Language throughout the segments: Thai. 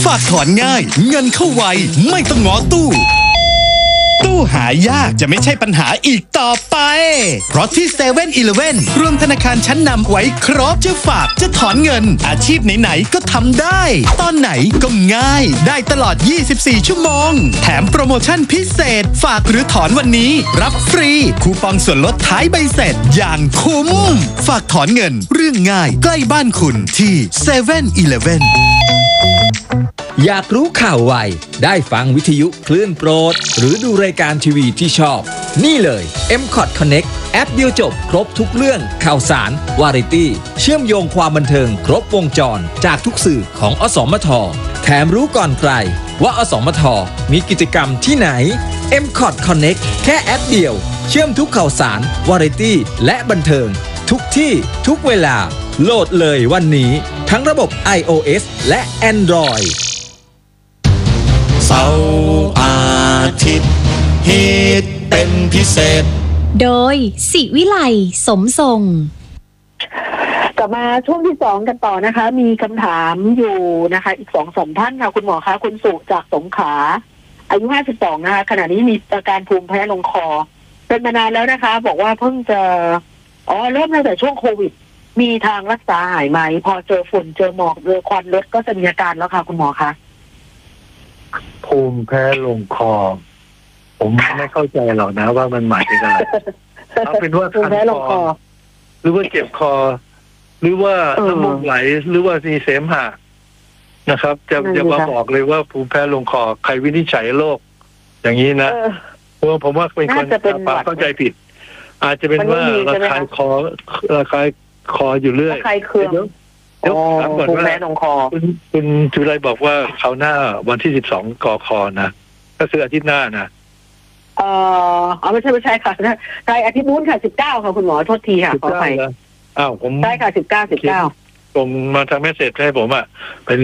ากถอนง่ายเงินเข้าไวไม่ต้องง้อตู้หายากจะไม่ใช่ปัญหาอีกต่อไปเพราะที่ 7-Eleven รวมธนาคารชั้นนำไว้ครบจะฝากจะถอนเงินอาชีพไหนๆก็ทำได้ตอนไหนก็ง่ายได้ตลอด24ชั่วโมงแถมโปรโมชั่นพิเศษฝากหรือถอนวันนี้รับฟรีคูปองส่วนลดท้ายใบเสร็จอย่างคุ้มฝากถอนเงินเรื่องง่ายใกล้บ้านคุณที่ 7-Eleven อยากรู้ข่าวไวได้ฟังวิทยุคลื่นโปรดหรือดูรายการทีวีที่ชอบนี่เลย M-Cot Connect แอปเดียวจบครบทุกเรื่องข่าวสารวาไรตี้เชื่อมโยงความบันเทิงครบวงจรจากทุกสื่อของอสมทแถมรู้ก่อนใครว่าอสมทมีกิจกรรมที่ไหน M-Cot Connect แค่แอปเดียวเชื่อมทุกข่าวสารวาไรตี้และบันเทิงทุกที่ทุกเวลาโหลดเลยวันนี้ทั้งระบบ iOS และ Android เสาร์อาทิตย์ฮิตเป็นพิเศษโดยศิวิไลสมทรงกลับมาช่วงที่2กันต่อนะคะมีคำถามอยู่นะคะอีก2-3ท่านค่ะคุณหมอคะคุณสุจากสงขลาอายุ52นะคะขณะนี้มีอาการภูมิแพ้ลงคอเป็นมานานแล้วนะคะบอกว่าเพิ่งจะเริ่มตั้งแต่ช่วงโควิดมีทางรักษาหายไหมพอเจอฝุ่นเจอหมอกเจอควันรถก็จะมีอาการแล้วค่ะคุณหมอคะภูมิแพ้ลงคอผมไม่เข้าใจหรอกนะว่ามันหมายถึงอะไรเอาเป็นว่าคันคอหรือว่าเจ็บคอหรือว่าน้ำมูกไหลหรือว่ามีเสมหะนะครับจะมาบอกเลยว่าภูมิแพ้ลงคอใครวินิจฉัยโรคอย่างนี้นะเพราะผมว่าเป็นคนเข้าใจผิดอาจจะเป็นว่าระคายคออยู่เรื่อยระคายเคืองถามก่อนว่าคุณจุไรบอกว่าเขาหน้าวันที่12 กคนะก็คืออาทิตย์หน้านะไม่ใช่ค่ะใช่อาทิตย์นู้นค่ะ19ค่ะคุณหมอโทษทีค่ะขอไปผมใช่ค่ะ19 ผมมาทางเมสเสจให้ผมเป็น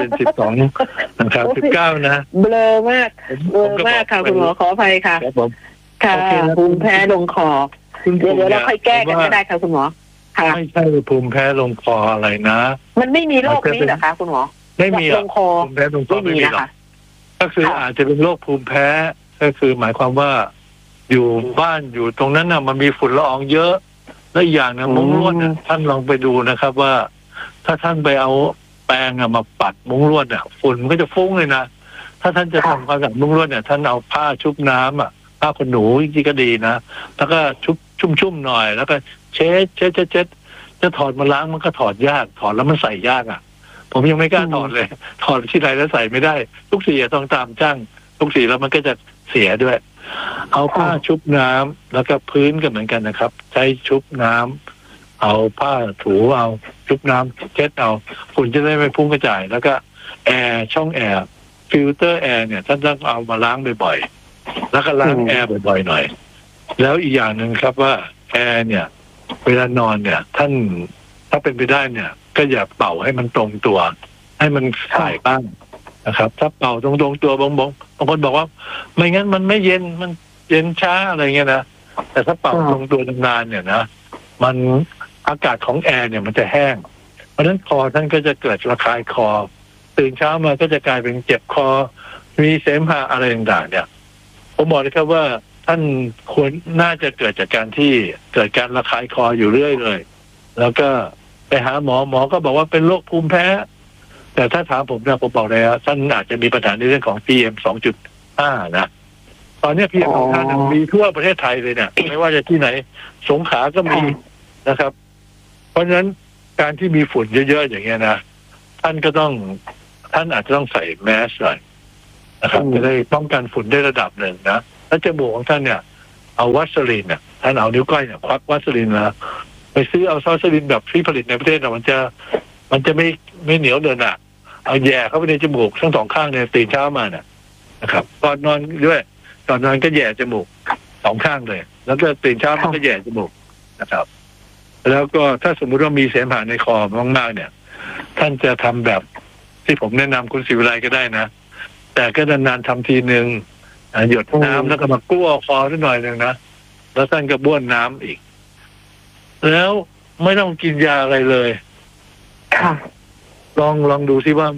12นะครับ19นะเบลอมากค่ะคุณหมอขออภัยค่ะค่ะภูมิแพ้ลงคอเดี๋ยวเราค่อยแก้กันก็ได้ค่ะคุณหมอไม่ใช่ภูมิแพ้ลงคออะไรนะมันไม่มีโรคนี้เหรอคะคุณหมอไม่มีลงคอภูมิแพ้ลงคอไม่มีหรอกก็คืออาจจะเป็นโรคภูมิแพ้ก็คือหมายความว่าอยู่บ้านอยู่ตรงนั้นน่ะมันมีฝุ่นละอองเยอะและอย่างนึงมุ้งลวดท่านลองไปดูนะครับว่าถ้าท่านไปเอาแปรงมาปัดมุ้งลวดฝุ่นมันก็จะฟุ้งเลยนะถ้าท่านจะทำความสะอาดมุ้งลวดท่านเอาผ้าชุบน้ำผ้าขนหนูจริงๆก็ดีนะแล้วก็ชุบชุ่มๆหน่อยแล้วก็เช็ดจะถอดมาล้างมันก็ถอดยากถอดแล้วมันใส่ยากผมยังไม่กล้าถอดเลยถอดที่ไหนแล้วใส่ไม่ได้ทุกสีต้องตามจ้างทุกสีแล้วมันก็จะเสียด้วยเอาผ้าชุบน้ำแล้วก็พื้นก็เหมือนกันนะครับใช้ชุบน้ำเอาผ้าถูเอาชุบน้ำเช็ดเอาฝุ่นจะได้ไม่พุ่งกระจายแล้วก็แอร์ช่องแอร์ฟิลเตอร์แอร์เนี่ยท่านต้องเอามาล้างบ่อยๆแล้วก็ล้างแอร์บ่อยๆหน่อยแล้วอีกอย่างหนึ่งครับว่าแอร์เนี่ยเวลานอนเนี่ยท่านถ้าเป็นไปได้เนี่ยก็อย่าเป่าให้มันตรงตัวให้มันสายบ้างนะครับถ้าเป่าตรงตัวบางคนบอกว่าไม่งั้นมันไม่เย็นมันเย็นช้าอะไรเงี้ยนะแต่ถ้าเป่าตรงตัวนานๆเนี่ยนะมันอากาศของแอร์เนี่ยมันจะแห้งเพราะฉะนั้นคอท่านก็จะเกิดระคายคอตื่นเช้ามาก็จะกลายเป็นเจ็บคอมีเสมหะอะไรต่างๆเนี่ยผมบอกเลยครับว่าท่านควรน่าจะเกิดจากการที่เกิดการระคายคออยู่เรื่อยเลยแล้วก็ไปหาหมอก็บอกว่าเป็นโรคภูมิแพ้แต่ถ้าถามผมนะผมบอกเลยว่าท่านอาจจะมีปัญหาในเรื่องของ PM 2.5 นะตอนนี้ PM 2.5มีทั่วประเทศไทยเลยเนี่ยไม่ว่าจะที่ไหนสงขลาก็มีนะครับเพราะฉะนั้นการที่มีฝุ่นเยอะๆอย่างเงี้ยนะท่านอาจจะต้องใส่แมสหน่อยนะครับจะได้ป้องกันฝุ่นได้ระดับหนึ่งนะแล้วจมูกของท่านเนี่ยเอาวัสลีนเนี่ยท่านเอานิ้วก้อยเนี่ยควักวัสลีนมาไปซื้อเอาวัสลีนแบบที่ผลิตในประเทศมันจะไม่เหนียวเดินเอาแย่เข้าไปในจมูกทั้งสองข้างเนี่ยตื่นเช้ามาเนี่ยนะครับก่อนนอนด้วยก่อนนอนก็แย่จมูกสองข้างเลยแล้วก็ตื่นเช้ามันก็แย่จมูกนะครับแล้วก็ถ้าสมมุติว่ามีเสมหะในคอมากๆเนี่ยท่านจะทำแบบที่ผมแนะนำคุณศิวิไลก็ได้นะแต่ก็นานๆทำทีนึงหยดน้ำแล้วก็มากู้คอสักหน่อยนึงนะแล้วท่านก็บ้วนน้ำอีกแล้วไม่ต้องกินยาอะไรเลยค่ะลองดูซิว่า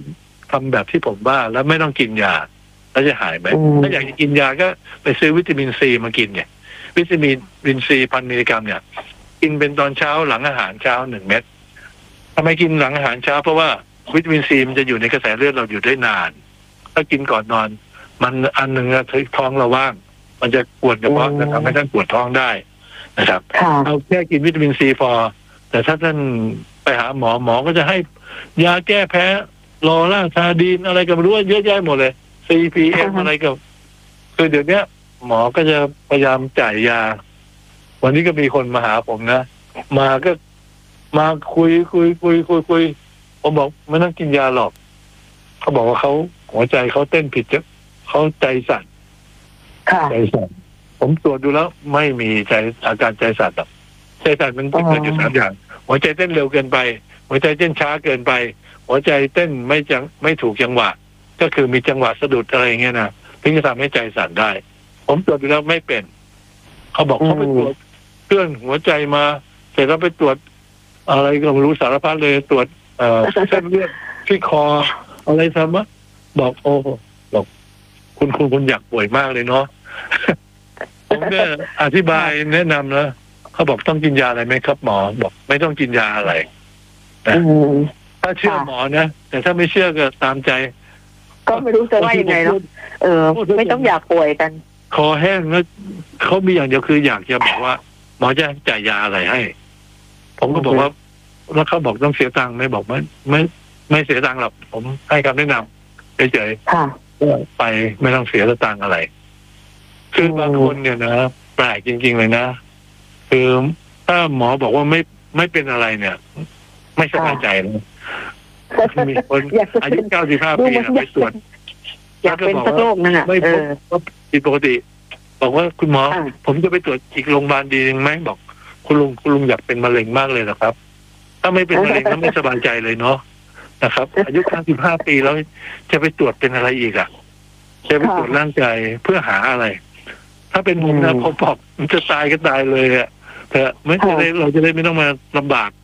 ทำแบบที่ผมว่าแล้วไม่ต้องกินยาแล้วจะหายไหมถ้าอยากจะกินยาก็ไปซื้อวิตามินซีมากินเนี่ยวิตามินซี1,000 มิลลิกรัมเนี่ยกินเป็นตอนเช้าหลังอาหารเช้า1 เม็ดทำไมกินหลังอาหารเช้าเพราะว่าวิตามินซีมันจะอยู่ในกระแสเลือดเราอยู่ได้นานถ้ากินก่อนนอนมันอันหนึ่งท้องเราว่างมันจะปวดกระเพาะจะทำให้ท่านปวดท้องได้นะครับเอาแค่กินวิตามินซีพอแต่ถ้าท่านไปหาหมอก็จะให้ยาแก้แพ้ลอร่าซาดีนอะไรก็ไม่รู้เยอะแยะหมดเลย CPM อะไรก็คือเดี๋ยวนี้หมอก็จะพยายามจ่ายยาวันนี้ก็มีคนมาหาผมนะมาก็มาคุยผมบอกไม่ต้องกินยาหรอกเขาบอกว่าเขาหัวใจเขาเต้นผิดเขาใจสั่นใจสั่นผมตรวจดูแล้วไม่มีอาการใจสั่นหรอกใจสั่นมันเกิดจาก3 อย่างหัวใจเต้นเร็วเกินไปหัวใจเต้นช้าเกินไปหัวใจเต้นไม่ถูกจังหวะก็คือมีจังหวะสะดุดอะไรอย่างเงี้ยนะถึงจะทำให้ใจสั่นได้ผมตรวจดูแล้วไม่เป็นเขาบอกเขาไปตรวจเครื่องหัวใจมาเสร็จแล้วไปตรวจอะไรก็ไม่รู้สารพัดเลยตรวจเส้นเลือดที่คออะไรทำวะบอกโอ้บอกคุณอยากป่วยมากเลยเนาะ ผมเนี่ยอธิบายแนะนำนะเขาบอกต้องกินยาอะไรไหมครับหมอบอกไม่ต้องกินยาอะไรนะถ้าเชื่อหมอนะแต่ถ้าไม่เชื่อก็ตามใจก็ไม่รู้จะว่ายังไงเนาะไม่ต้องอยากป่วยกันคอแห้งแล้วเขามีอย่างเดียวคืออยากจะบอกว่าหมอจะจ่ายยาอะไรให้ผมก็บอกว่าแล้วเขาบอกต้องเสียตังค์ไหมบอกไม่เสียตังค์หรอกผมให้คำแนะนำเฉยๆไปไม่ต้องเสียตังค์อะไรคือบางคนเนี่ยนะแปลกจริงๆเลยนะคือถ้าหมอบอกว่าไม่เป็นอะไรเนี่ยไม่สบายใจนะมีคนอายุ95 ปีไปตรวจอยากเป็นสักโรคนึงอ่ะไม่พบว่าผิดปกติบอกว่าคุณหมอผมจะไปตรวจอีกโรงพยาบาลดีไหมบอกคุณลุงอยากเป็นมะเร็งมากเลยนะครับถ้าไม่เป็นมะเร็งก็ไม่สบายใจเลยเนาะนะครับอายุ95 ปีแล้วจะไปตรวจเป็นอะไรอีกอ่ะจะไปตรวจร่างกายเพื่อหาอะไรถ้าเป็นผมนะผมบอกมันจะตายก็ตายเลยอ่ะแต่ไม่จะได้เราจะได้ไม่ต้องมาลำบาก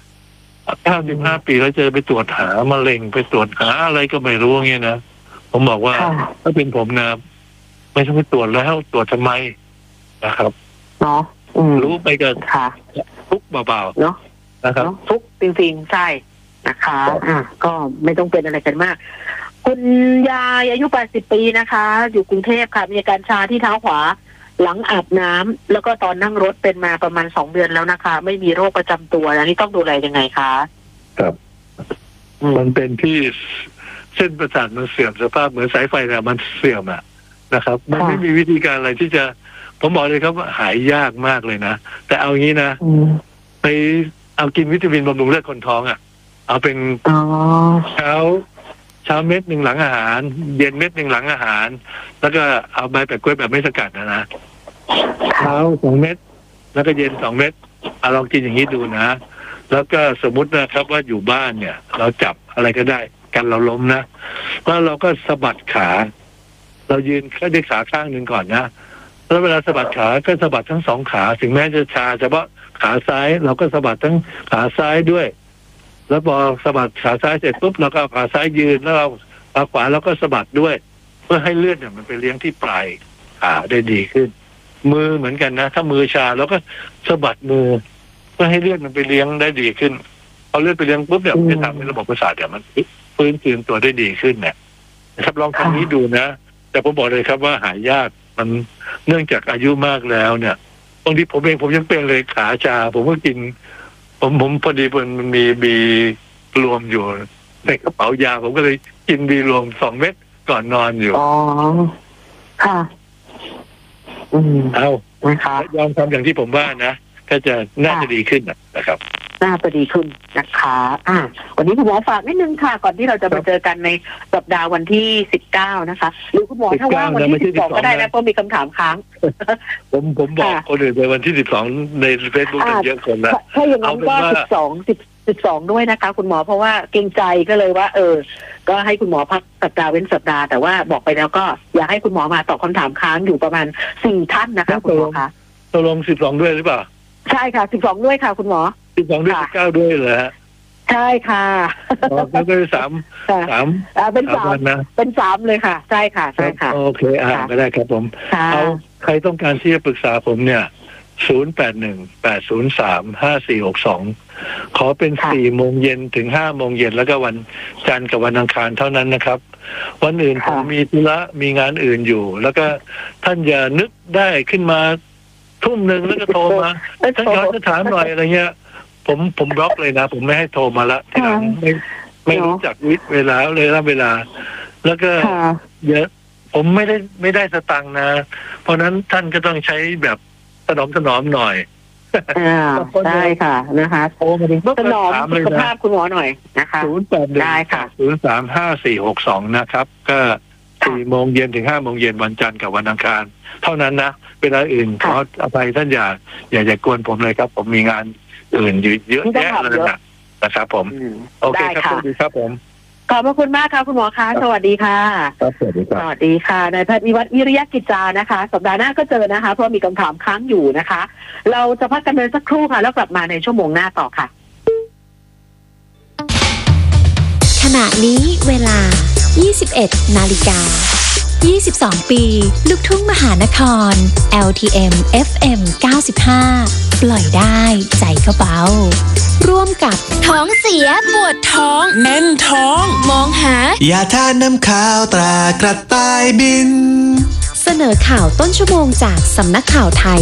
95 ปีแล้วจะไปตรวจหามะเร็งไปตรวจหาอะไรก็ไม่รู้เงี้ยนะผมบอกว่าถ้าเป็นผมนะไม่ต้องไปตรวจแล้วตรวจทำไมนะครับเนาะรู้ไปกันทุกเบาๆเนาะนะครับทุกจริงๆใช่นะคะก็ไม่ต้องเป็นอะไรกันมากคุณยายอายุ80 ปีนะคะอยู่กรุงเทพค่ะมีอาการชาที่เท้าขวาหลังอาบน้ำแล้วก็ตอนนั่งรถเป็นมาประมาณ2 เดือนแล้วนะคะไม่มีโรคประจำตัวอันนี้ต้องดูแลยังไงคะครับมันเป็นที่เส้นประสาทมันเสื่อมสภาพเหมือนสายไฟเนี่ยมันเสื่อมนะครับมันไม่มีวิธีการอะไรที่จะผมบอกเลยครับว่าหายยากมากเลยนะแต่เอางี้นะไปเอากินวิตามินบำรุงเลือดคนท้องเอาเป็นเช้าเม็ด 1หลังอาหารเย็นเม็ด 1หลังอาหารแล้วก็เอาใบแปะกล้วยแบบไม่สกัดนะเช้า2 เม็ดแล้วก็เย็น2 เม็ดลองกินอย่างนี้ดูนะแล้วก็สมมุตินะครับว่าอยู่บ้านเนี่ยเราจับอะไรก็ได้กันเราล้มนะแล้วเราก็สะบัดขาเรายืนแค่ด้วยขาข้างหนึ่งก่อนนะแล้วเวลาสะบัดขาก็สะบัดทั้ง2 ขาถึงแม้จะชาเฉพาะขาซ้ายเราก็สะบัดทั้งขาซ้ายด้วยแล้วพอสะบัดขาซ้ายเสร็จปุ๊บเราก็เอาขาซ้ายยืนแล้วเราขาขวาเราก็สะบัดด้วยเพื่อให้เลือดเนี่ยมันไปเลี้ยงที่ปลายขาได้ดีขึ้นมือเหมือนกันนะถ้ามือชาเราก็สะบัดมือเพื่อให้เลือดมันไปเลี้ยงได้ดีขึ้นพอเลือดไปเลี้ยงปุ๊บเนี่ยจะทำให้ระบบประสาทเนี่ยมันฟื้นคืนตัวได้ดีขึ้นเนี่ยนะครับลองทำนี้ดูนะแต่ผมบอกเลยครับว่าหายยากมันเนื่องจากอายุมากแล้วเนี่ยบางทีผมเองผมยังเป็นเลยขาชาผมก็กินผมพอดีมันมีบีรวมอยู่ในกระเป๋ายาผมก็เลยกินบีรวม2 เม็ดก่อนนอนอยู่ค่ะเอายอมทำอย่างที่ผมว่านะก็จะน่าจะดีขึ้นนะครับน่าจะดีขึ้นนะคะวันนี้คุณหมอฝากนิดนึงค่ะก่อนที่เราจะมาเจอกันในสัปดาห์วันที่19นะคะหรือคุณหมอถ้าว่างวันที่12ก็ได้นะเพราะมีคำถามค้างผมบอกคนอื่นไปวันที่12ใน Facebook เยอะคนละถ้าอย่างนั้นก็12ด้วยนะคะคุณหมอเพราะว่าเกรงใจก็เลยว่าก็ให้คุณหมอพักสัปดาห์เว้นสัปดาห์แต่ว่าบอกไปแล้วก็อยากให้คุณหมอมาตอบคำถามค้างอยู่ประมาณ4 ท่านนะคะคุณหมอคะตกลง12ด้วยหรือเปล่าใช่ค่ะ12ด้วยค่ะคุณหมอ 12ด้วย19ด้วยเหรอฮะใช่ค่ะแล้วก็สามเป็นสามนะเป็น3เลยค่ะใช่ค่ะใช่ค่ะโอเคก็ได้ครับผมเอาใครต้องการที่จะปรึกษาผมเนี่ย0818035462ขอเป็น4 โมงเย็นถึง5 โมงเย็นแล้วก็วันจันทร์กับวันอังคารเท่านั้นนะครับวันอื่นผมมีธุระมีงานอื่นอยู่แล้วก็ท่านอย่านึกได้ขึ้นมาทุ่มนึงแล้วก็โทรมาท่านย้อนจะถามหน่อยอะไรเงี้ยผมบล็อกเลยนะผมไม่ให้โทรมาละทีหลังไม่รู้จักเวลาเลยเวลาแล้วก็เยอะผมไม่ได้สตังค์นะเพราะนั้นท่านก็ต้องใช้แบบถนอมหน่อยใช่ค่ะนะคะโอ้มาดิถนอมสุขภาพคุณหมอหน่อยนะคะได้ค่ะ 031035462นะครับก็4 โมงเย็นถึง5 โมงเย็นวันจันทร์กับวันอังคารเท่านั้นนะเวลาอื่นขออภัยท่านอย่ากวนผมเลยครับผมมีงานอื่นเยอะแยะเลยนะครับผมโอเคครับสวัสดีครับผมขอบพระคุณมากค่ะคุณหมอคะสวัสดีค่ะครับสวัสดีครับสวัสดีค่ะนายแพทย์วิวัฒน์วิริยกิจจานะคะสัปดาห์หน้าก็เจอนะคะเพราะมีคำถามค้างอยู่นะคะเราจะพักกันสักครู่ค่ะแล้วกลับมาในชั่วโมงหน้าต่อค่ะขณะนี้เวลา 21 นาฬิกา 22 ปีลูกทุ่งมหานคร LTM FM 95 ปล่อยได้ใจก็เบาร่วมกับท้องเสียปวดท้องแน่นท้องมองหายาทาน้ำข้าวตรากระต่ายบินเสนอข่าวต้นชั่วโมงจากสำนักข่าวไทย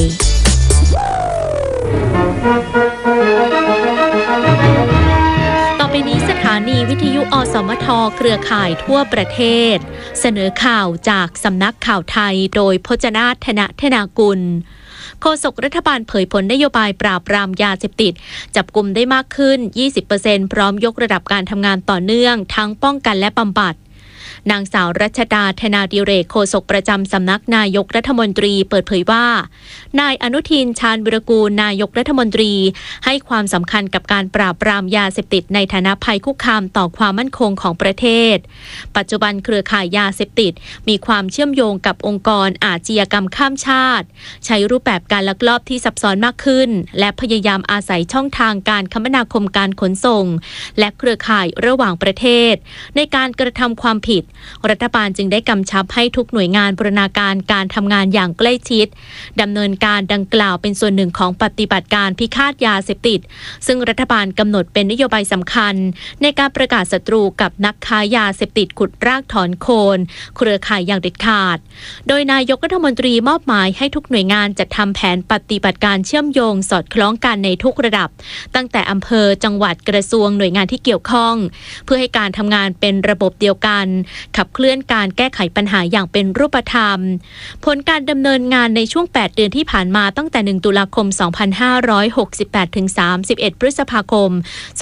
ต่อไปนี้สถานีวิทยุอสมทเครือข่ายทั่วประเทศเสนอข่าวจากสำนักข่าวไทยโดยพจนาถธนากุลโฆษกรัฐบาลเผยผลนโยบายปราบปรามยาเสพติดจับกุมได้มากขึ้น 20% พร้อมยกระดับการทำงานต่อเนื่องทั้งป้องกันและบำบัดนางสาวรัชดาธนาดิเรกโฆษกประจำสำนักนายกรัฐมนตรีเปิดเผยว่านายอนุทินชาญวิรากูลนายกรัฐมนตรีให้ความสำคัญกับการปราบปรามยาเสพติดในฐานะภัยคุกคามต่อความมั่นคงของประเทศปัจจุบันเครือข่ายยาเสพติดมีความเชื่อมโยงกับองค์กรอาชญากรรมข้ามชาติใช้รูปแบบการลักลอบที่ซับซ้อนมากขึ้นและพยายามอาศัยช่องทางการคมนาคมการขนส่งและเครือข่ายระหว่างประเทศในการกระทำความผิดรัฐบาลจึงได้กำชับให้ทุกหน่วยงานบูรณาการการทำงานอย่างใกล้ชิดดำเนินการดังกล่าวเป็นส่วนหนึ่งของปฏิบัติการพิฆาตยาเสพติดซึ่งรัฐบาลกำหนดเป็นนโยบายสำคัญในการประกาศศัตรูกับนักค้ายาเสพติดขุดรากถอนโคนเครือข่ายอย่างเด็ดขาดโดยนายกรัฐมนตรีมอบหมายให้ทุกหน่วยงานจัดทำแผนปฏิบัติการเชื่อมโยงสอดคล้องกันในทุกระดับตั้งแต่อำเภอจังหวัดกระทรวงหน่วยงานที่เกี่ยวข้องเพื่อให้การทำงานเป็นระบบเดียวกันขับเคลื่อนการแก้ไขปัญหาอย่างเป็นรูปธรรมผลการดำเนินงานในช่วง8 เดือนที่ผ่านมาตั้งแต่1 ตุลาคม 2568 ถึง 31 พฤษภาคม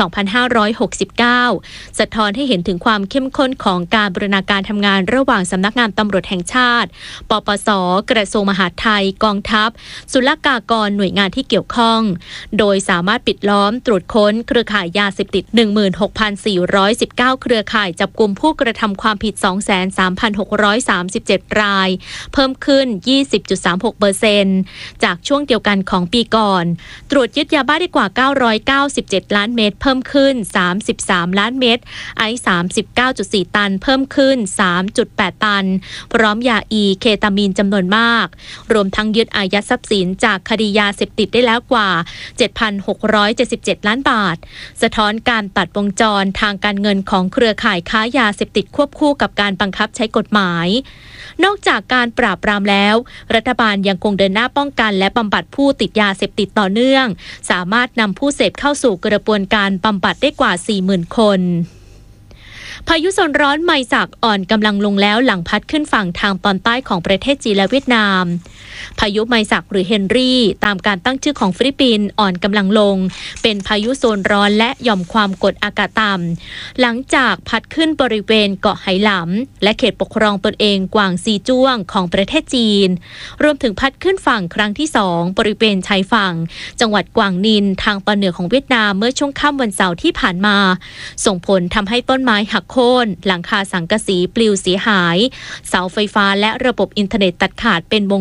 2569 สะท้อนให้เห็นถึงความเข้มข้นของการบูรณาการทำงานระหว่างสำนักงานตำรวจแห่งชาติปปส.กระทรวงมหาดไทยกองทัพศุลกากรหน่วยงานที่เกี่ยวข้องโดยสามารถปิดล้อมตรวจค้นเครือข่ายยาเสพติด 16,419 เครือข่ายจับกุมผู้กระทำความผิด 2,3,637 รายเพิ่มขึ้น 20.36% จากช่วงเดียวกันของปีก่อนตรวจยึดยาบ้าได้กว่า997ล้านเม็ดเพิ่มขึ้น33ล้านเม็ดไอซ์ 39.4 ตันเพิ่มขึ้น 3.8 ตันพร้อมยาเคตามีนจำนวนมากรวมทั้งยึดอายัดทรัพย์สินจากคดียาเสพติดได้แล้วกว่า 7,677 ล้านบาทสะท้อนการตัดวงจรทางการเงินของเครือข่ายค้ายาเสพติดควบคู่กับการบังคับใช้กฎหมายนอกจากการปราบปรามแล้วรัฐบาลยังคงเดินหน้าป้องกันและบำบัดผู้ติดยาเสพติดต่อเนื่องสามารถนำผู้เสพเข้าสู่กระบวนการบำบัดได้กว่า 40,000 คนพายุโซนร้อนไมซักอ่อนกำลังลงแล้วหลังพัดขึ้นฝั่งทางตอนใต้ของประเทศจีนและเวียดนามพายุไมซักหรือเฮนรี่ตามการตั้งชื่อของฟิลิปปินส์อ่อนกำลังลงเป็นพายุโซนร้อนและหย่อมความกดอากาศต่ำหลังจากพัดขึ้นบริเวณเกาะไหหลำและเขตปกครองตนเองกวางซีจ้วงของประเทศจีนรวมถึงพัดขึ้นฝั่งครั้งที่2บริเวณชายฝั่งจังหวัดกวางนินทางตอนเหนือของเวียดนามเมื่อช่วงค่ำวันเสาร์ที่ผ่านมาส่งผลทำให้ต้นไม้หักโค่นหลังคาสังกะสีปลิวเสียหายเสาไฟฟ้าและระบบอินเทอร์เน็ตตัดขาดเป็นวงกว้าง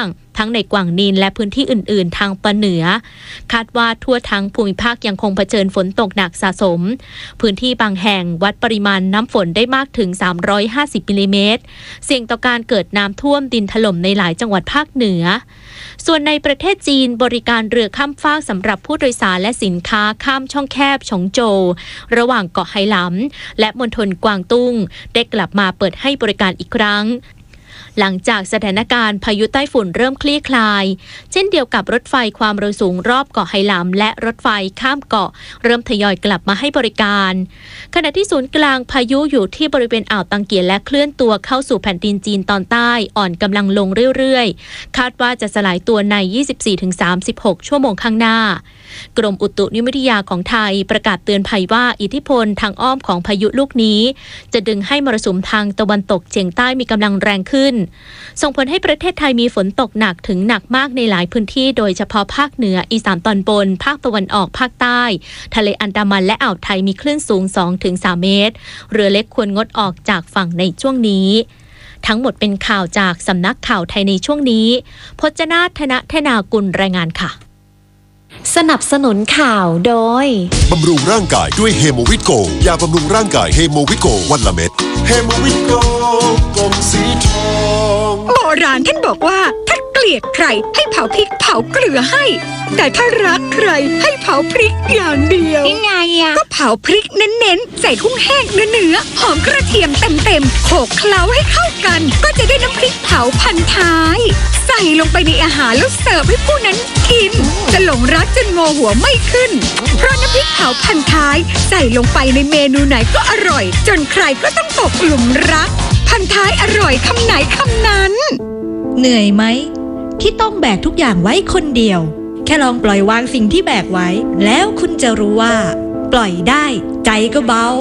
ทั้งในกวางนินและพื้นที่อื่นๆทางตอนเหนือคาดว่าทั่วทั้งภูมิภาคยังคงเผชิญฝนตกหนักสะสมพื้นที่บางแห่งวัดปริมาณน้ำฝนได้มากถึง350มิลลิเมตรเสี่ยงต่อการเกิดน้ำท่วมดินถล่มในหลายจังหวัดภาคเหนือส่วนในประเทศจีนบริการเรือข้ามฟากสำหรับผู้โดยสารและสินค้าข้ามช่องแคบฉงโจวระหว่างเกาะไหหลำและมณฑลกวางตุ้งได้กลับมาเปิดให้บริการอีกครั้งหลังจากสถานการณ์พายุใต้ฝุ่นเริ่มคลี่คลายเช่นเดียวกับรถไฟความเร็วสูงรอบเกาะไหหลำและรถไฟข้ามเกาะเริ่มทยอยกลับมาให้บริการขณะที่ศูนย์กลางพายุอยู่ที่บริเวณอ่าวตังเกียและเคลื่อนตัวเข้าสู่แผ่นดินจีนตอนใต้อ่อนกำลังลงเรื่อยๆคาดว่าจะสลายตัวใน 24-36 ชั่วโมงข้างหน้ากรมอุตุนิยมวิทยาของไทยประกาศเตือนภัยว่าอิทธิพลทางอ้อมของพายุลูกนี้จะดึงให้มรสุมทางตะวันตกเฉียงใต้มีกำลังแรงขึ้นส่งผลให้ประเทศไทยมีฝนตกหนักถึงหนักมากในหลายพื้นที่โดยเฉพาะภาคเหนืออีสานตอนบนภาคตะวันออกภาคใต้ทะเลอันดามันและอ่าวไทยมีคลื่นสูง 2-3 เมตรเรือเล็กควรงดออกจากฝั่งในช่วงนี้ทั้งหมดเป็นข่าวจากสำนักข่าวไทยในช่วงนี้พจนาถ ธนากุลรายงานค่ะสนับสนุนข่าวโดยบำรุงร่างกายด้วยเฮโมวิตโกยาบำรุงร่างกายเฮโมวิตโกวันละเม็ดเฮโมวิตโกกลมสีทองโบราณท่านบอกว่าถ้าเกลียดใครให้เผาพริกเผาเกลือให้แต่ถ้ารักใครให้เผาพริกอย่างเดียวยังไงอะก็เผาพริกเน้นๆใส่กุ้งแห้งเนื้อหอมกระเทียมเต็มๆโขลกเคล้าให้เข้ากันก็จะได้น้ำพริกเผาพันท้ายใส่ลงไปในอาหารแล้วเสิร์ฟให้ผู้นั้นกินจะหลงรักจนงอหัวไม่ขึ้นเพราะน้ำพริกเผาพันท้ายใส่ลงไปในเมนูไหนก็อร่อยจนใครก็ต้องตกหลุมรักพันท้ายอร่อยคำไหนคำนั้นเหนื่อยไหมที่ต้องแบกทุกอย่างไว้คนเดียวแค่ลองปล่อยวางสิ่งที่แบกไว้แล้วคุณจะรู้ว่าปล่อยได้ใจก็เบา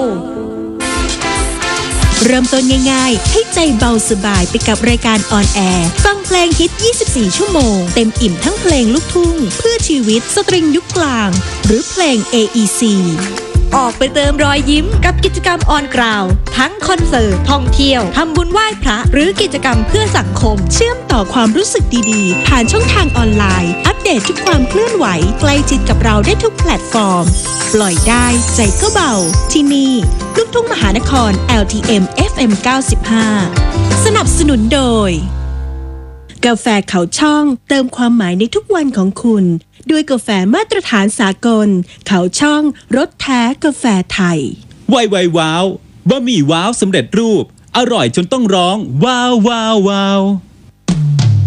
เริ่มต้นง่ายๆให้ใจเบาสบายไปกับรายการออนแอร์ฟังเพลงฮิต24ชั่วโมงเต็มอิ่มทั้งเพลงลูกทุ่งเพื่อชีวิตสตริงยุคกลางหรือเพลง AEC ออกไปเติมรอยยิ้มกับกิจกรรมออนกราวทั้งคอนเสิร์ตท่องเที่ยวทำบุญไหว้พระหรือกิจกรรมเพื่อสังคมเชื่อมต่อความรู้สึกดีๆผ่านช่องทางออนไลน์อัปเดตทุกความเคลื่อนไหวใกล้ชิดกับเราได้ทุกแพลตฟอร์มปล่อยได้ใจก็เบาที่นี่ลูกทุ่งมหานคร LTM FM 95สนับสนุนโดยกาแฟเขาช่องเติมความหมายในทุกวันของคุณด้วยกาแฟมาตรฐานสากลเขาช่องรสแท้กาแฟไทยไวว้าวบะหมี่ว้าวสำเร็จรูปอร่อยจนต้องร้องว้าวว้าวว้าว